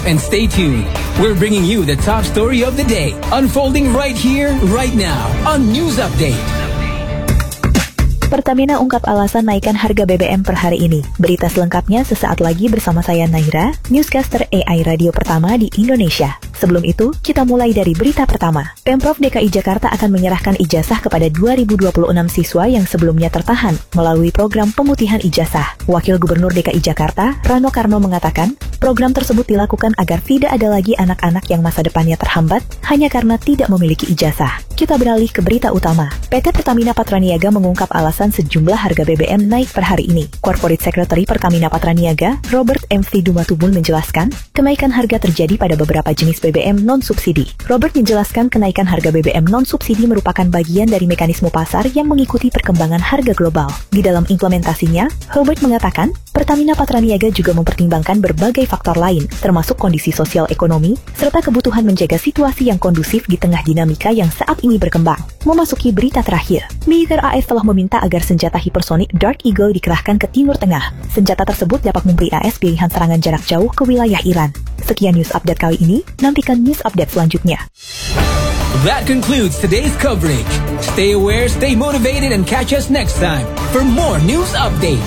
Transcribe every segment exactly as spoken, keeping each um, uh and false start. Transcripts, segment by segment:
And stay tuned. We're bringing you the top story of the day, unfolding right here, right now, on News Update. Pertamina ungkap alasan naikkan harga B B M per hari ini. Berita selengkapnya sesaat lagi bersama saya Naira, newscaster A I radio pertama di Indonesia. Sebelum itu, kita mulai dari berita pertama. Pemprov D K I Jakarta akan menyerahkan ijazah kepada dua ribu dua puluh enam siswa yang sebelumnya tertahan melalui program pemutihan ijazah. Wakil Gubernur D K I Jakarta, Rano Karno mengatakan, program tersebut dilakukan agar tidak ada lagi anak-anak yang masa depannya terhambat hanya karena tidak memiliki ijazah. Kita beralih ke berita utama. P T Pertamina Patraniaga mengungkap alasan sejumlah harga B B M naik per hari ini. Corporate Secretary Pertamina Patraniaga, Robert M. Dumatubul menjelaskan, kenaikan harga terjadi pada beberapa jenis B B M non-subsidi. Robert menjelaskan kenaikan harga B B M non-subsidi merupakan bagian dari mekanisme pasar yang mengikuti perkembangan harga global. Di dalam implementasinya, Robert mengatakan, Pertamina Patraniaga juga mempertimbangkan berbagai faktor lain, termasuk kondisi sosial ekonomi, serta kebutuhan menjaga situasi yang kondusif di tengah dinamika yang saat ini berkembang. Memasuki berita terakhir, militer A S telah meminta agar senjata hipersonik Dark Eagle dikerahkan ke Timur Tengah. Senjata tersebut dapat memberi A S pilihan serangan jarak jauh ke wilayah Iran. Sekian news update kali ini, nantikan news update selanjutnya. That concludes today's coverage. Stay aware, stay motivated, and catch us next time for more news updates.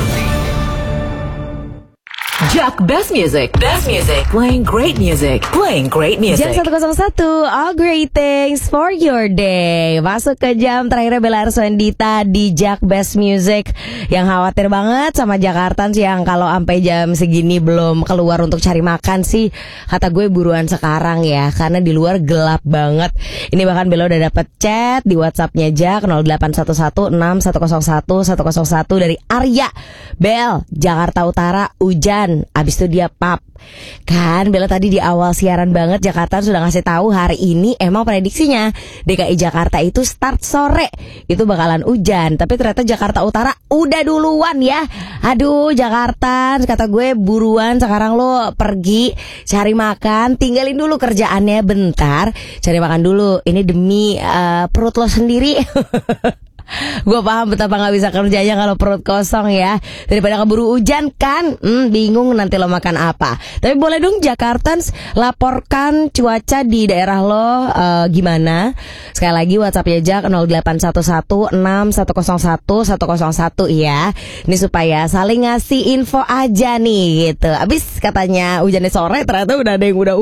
Jack Best Music, Best Music, playing great music, playing great music. Jam seratus satu, all great things for your day. Masuk ke jam terakhir Bella Arswendita di Jack Best Music. Yang khawatir banget sama Jakartans yang kalau sampai jam segini belum keluar untuk cari makan sih, kata gue buruan sekarang ya, karena di luar gelap banget. Ini bahkan Bella udah dapet chat di WhatsAppnya Jack nol delapan satu satu enam satu nol satu satu nol satu dari Arya. Bel, Jakarta Utara hujan. Abis itu dia pap. Kan Bella tadi di awal siaran banget Jakarta sudah ngasih tahu hari ini emang prediksinya D K I Jakarta itu start sore itu bakalan hujan, tapi ternyata Jakarta Utara udah duluan ya. Aduh Jakarta, kata gue buruan sekarang lo pergi cari makan, tinggalin dulu kerjaannya bentar, cari makan dulu. Ini demi uh, perut lo sendiri. Gue paham betapa gak bisa kerjanya kalau perut kosong ya. Daripada keburu hujan kan, hmm, bingung nanti lo makan apa. Tapi boleh dong Jakartans laporkan cuaca di daerah lo uh, gimana. Sekali lagi WhatsApp-nya Jack nol delapan satu satu enam satu nol satu satu nol satu ya. Ini supaya saling ngasih info aja nih gitu. Abis katanya hujannya sore, ternyata udah ada yang udah